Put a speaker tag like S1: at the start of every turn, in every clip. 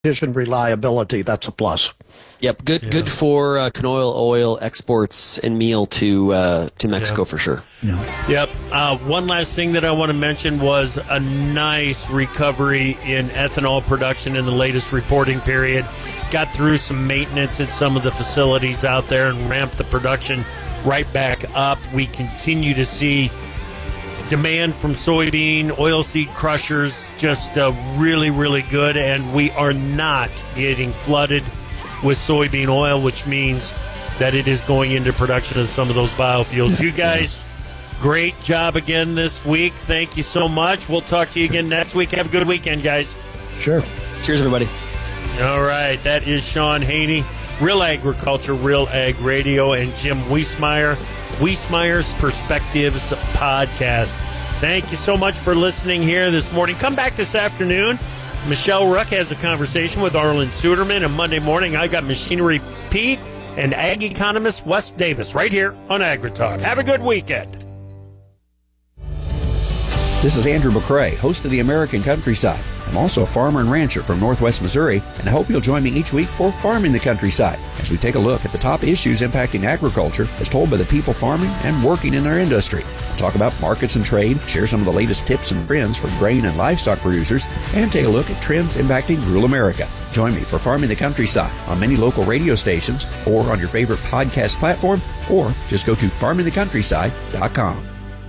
S1: reliability, that's a plus.
S2: Yep, good for canola oil exports and meal to Mexico for sure.
S3: Yeah. Yep. One last thing that I want to mention was a nice recovery in ethanol production in the latest reporting period. Got through some maintenance at some of the facilities out there and ramped the production right back up. We continue to see demand from soybean, oilseed crushers just really, really good, and we are not getting flooded with soybean oil, which means that it is going into production of some of those biofuels. You guys, great job again this week. Thank you so much. We'll talk to you again next week. Have a good weekend, guys.
S1: Sure.
S2: Cheers, everybody.
S3: All right, that is Sean Haney, Real Agriculture, Real Ag Radio, and Jim Wiesmeyer's Perspectives Podcast. Thank you so much for listening here this morning. Come back this afternoon. Michelle Ruck has a conversation with Arlen Suderman, and Monday morning I got Machinery Pete and ag economist Wes Davis right here on AgriTalk. Have a good weekend.
S4: This is Andrew McCrae, host of the American Countryside. I'm also a farmer and rancher from Northwest Missouri, and I hope you'll join me each week for Farming the Countryside as we take a look at the top issues impacting agriculture as told by the people farming and working in our industry. We'll talk about markets and trade, share some of the latest tips and trends for grain and livestock producers, and take a look at trends impacting rural America. Join me for Farming the Countryside on many local radio stations or on your favorite podcast platform, or just go to farmingthecountryside.com.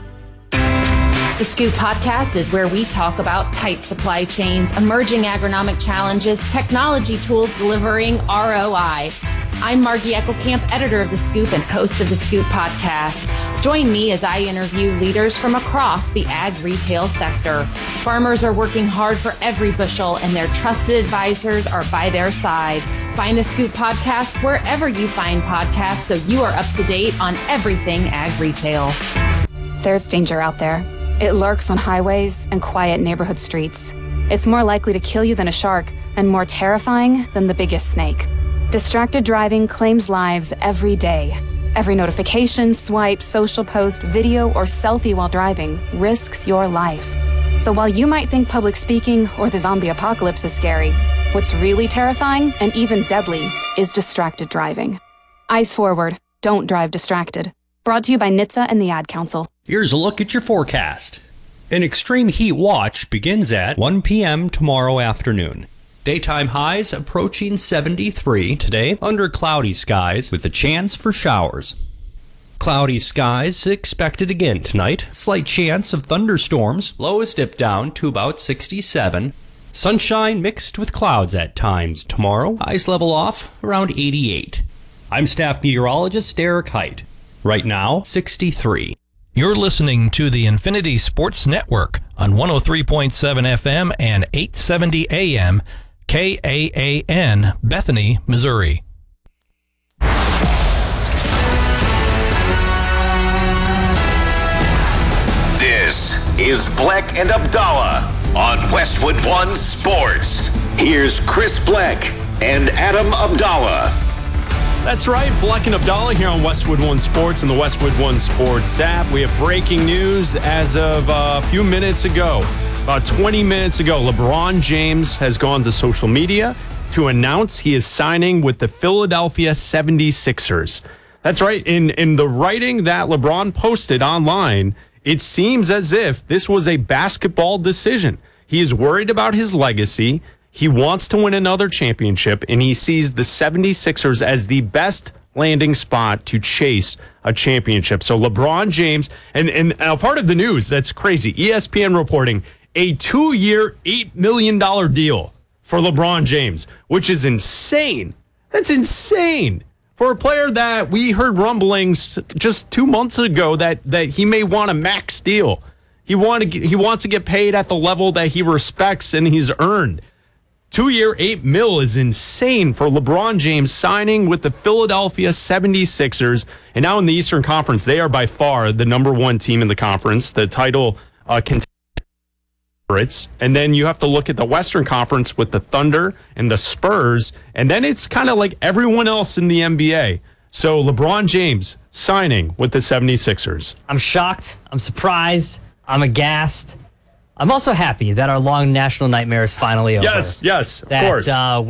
S5: The Scoop Podcast is where we talk about tight supply chains, emerging agronomic challenges, technology tools delivering ROI. I'm Margie Eckelkamp, editor of The Scoop and host of The Scoop Podcast. Join me as I interview leaders from across the ag retail sector. Farmers are working hard for every bushel, and their trusted advisors are by their side. Find The Scoop Podcast wherever you find podcasts so you are up to date on everything ag retail.
S6: There's danger out there. It lurks on highways and quiet neighborhood streets. It's more likely to kill you than a shark, and more terrifying than the biggest snake. Distracted driving claims lives every day. Every notification, swipe, social post, video, or selfie while driving risks your life. So while you might think public speaking or the zombie apocalypse is scary, what's really terrifying and even deadly is distracted driving. Eyes forward, don't drive distracted. Brought to you by NHTSA and the Ad Council.
S7: Here's a look at your forecast. An extreme heat watch begins at 1 p.m. tomorrow afternoon. Daytime highs approaching 73 today under cloudy skies with a chance for showers. Cloudy skies expected again tonight. Slight chance of thunderstorms. Lows dip down to about 67. Sunshine mixed with clouds at times tomorrow. Highs level off around 88. I'm staff meteorologist Derek Height. Right now, 63.
S8: You're listening to the Infinity Sports Network on 103.7 FM and 870 AM, KAAN, Bethany, Missouri.
S9: This is Bleck and Abdallah on Westwood One Sports. Here's Chris Bleck and Adam Abdallah.
S10: That's right, Bleck and Abdallah here on Westwood One Sports and the Westwood One Sports app. We have breaking news as of a few minutes ago. About 20 minutes ago, LeBron James has gone to social media to announce he is signing with the Philadelphia 76ers. That's right, in the writing that LeBron posted online, it seems as if this was a basketball decision. He is worried about his legacy. He wants to win another championship, and he sees the 76ers as the best landing spot to chase a championship. So LeBron James, and a part of the news that's crazy, ESPN reporting a 2-year, $8 million deal for LeBron James, which is insane. That's insane. For a player that we heard rumblings just 2 months ago that he may want a max deal. He wants to get paid at the level that he respects and he's earned. 2-year, $8 million is insane for LeBron James signing with the Philadelphia 76ers. And now in the Eastern Conference, they are by far the number one team in the conference, the title contenders. And then you have to look at the Western Conference with the Thunder and the Spurs. And then it's kind of like everyone else in the NBA. So LeBron James signing with the 76ers.
S11: I'm shocked. I'm surprised. I'm aghast.
S1: I'm also happy that our long national nightmare is finally over.
S10: Yes, of
S1: that,
S10: course.